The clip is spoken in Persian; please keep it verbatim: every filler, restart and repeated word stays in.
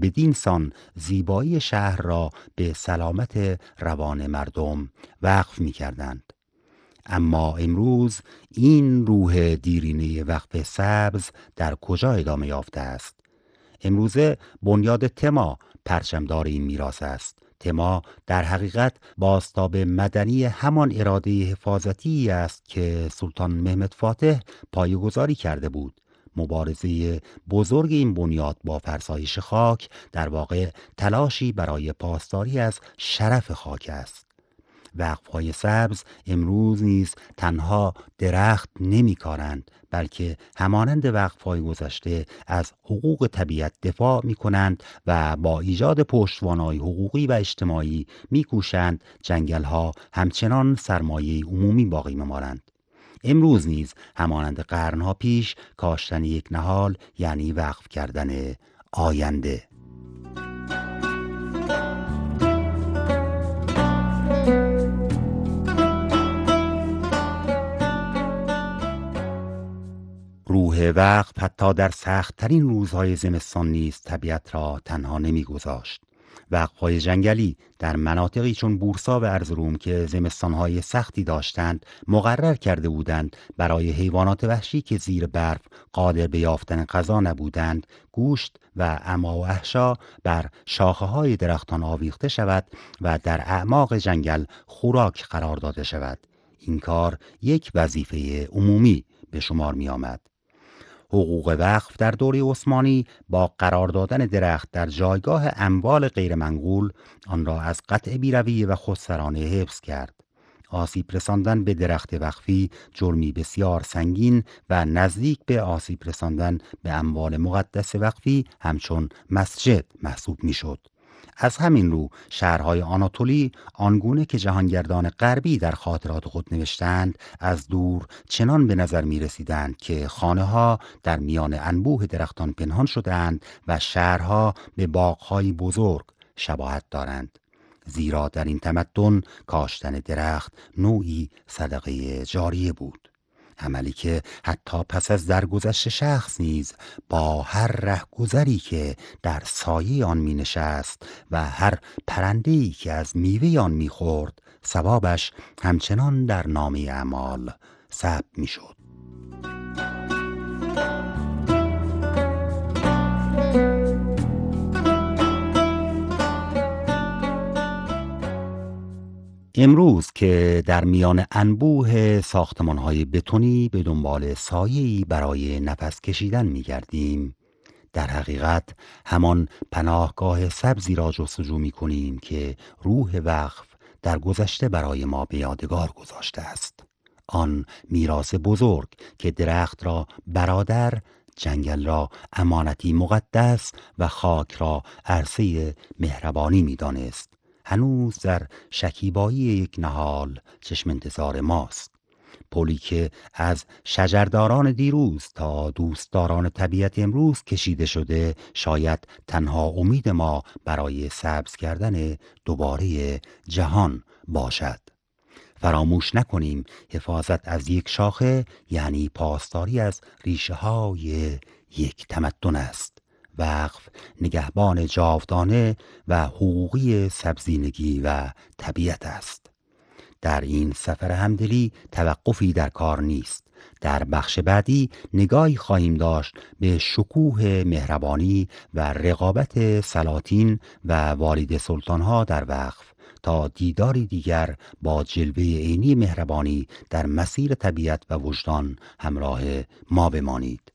بدین سان زیبایی شهر را به سلامت روان مردم وقف می کردند. اما امروز این روح دیرینه وقف سبز در کجا ادامه یافته است؟ امروزه بنیاد تما پرچمدار این میراث است. تما در حقیقت بازتاب مدنی همان اراده حفاظتی است که سلطان مهمد فاتح پایه‌گذاری کرده بود. مبارزه بزرگ این بنیاد با فرسایش خاک در واقع تلاشی برای پاسداری از شرف خاک است. وقف‌های سبز امروز نیز تنها درخت نمی‌کارند، بلکه همانند وقف‌های گذشته از حقوق طبیعت دفاع می‌کنند و با ایجاد پشتوانه‌های حقوقی و اجتماعی می‌کوشند جنگل‌ها همچنان سرمایه عمومی باقی بمانند. امروز نیز همانند قرنها پیش کاشتن یک نهال یعنی وقف کردن آینده. روح وقف حتی در سخت‌ترین روزهای زمستان نیز طبیعت را تنها نمی‌گذاشت. وقف‌های جنگلی در مناطقی چون بورسا و ارزروم که زمستان‌های سختی داشتند مقرر کرده بودند برای حیوانات وحشی که زیر برف قادر به یافتن غذا نبودند گوشت و عما و احشا بر شاخه‌های درختان آویخته شود و در اعماق جنگل خوراک قرار داده شود. این کار یک وظیفه عمومی به شمار می آمد. حقوق وقف در دوره عثمانی با قرار دادن درخت در جایگاه اموال غیرمنقول آن را از قطع بیرویه و خودسرانه حفظ کرد. آسیب رساندن به درخت وقفی جرمی بسیار سنگین و نزدیک به آسیب رساندن به اموال مقدس وقفی همچون مسجد محسوب میشد. از همین رو شهرهای آناتولی آنگونه که جهانگردان غربی در خاطرات خود نوشتند از دور چنان به نظر می رسیدند که خانه ها در میان انبوه درختان پنهان شدند و شهرها به باغهای بزرگ شباهت دارند. زیرا در این تمدن کاشتن درخت نوعی صدقه جاریه بود، عملی که حتی پس از درگذشت شخص نیز با هر رهگذری که در سایه آن می نشست و هر پرنده‌ای که از میوه آن می خورد ثوابش همچنان در نامه اعمال ثبت می شد. امروز که در میان انبوه ساختمان‌های بتونی به دنبال سایه‌ای برای نفس کشیدن می‌گردیم، در حقیقت همان پناهگاه سبزی را جستجو می‌کنیم که روح وقف در گذشته برای ما به یادگار گذاشته است. آن میراث بزرگ که درخت را برادر، جنگل را امانتی مقدس و خاک را عرصه مهربانی می‌دانست، هنوز در شکیبایی یک نهال چشم انتظار ماست. پلی که از شجرداران دیروز تا دوستداران طبیعت امروز کشیده شده شاید تنها امید ما برای سبز کردن دوباره جهان باشد. فراموش نکنیم حفاظت از یک شاخه یعنی پاسداری از ریشه های یک تمدن است. وقف نگهبان جاودانه و حقوقی سبزینگی و طبیعت است. در این سفر همدلی توقفی در کار نیست. در بخش بعدی نگاهی خواهیم داشت به شکوه مهربانی و رقابت سلاطین و والد سلطانها در وقف تا دیداری دیگر با جلوه عینی مهربانی در مسیر طبیعت و وجدان همراه ما بمانید.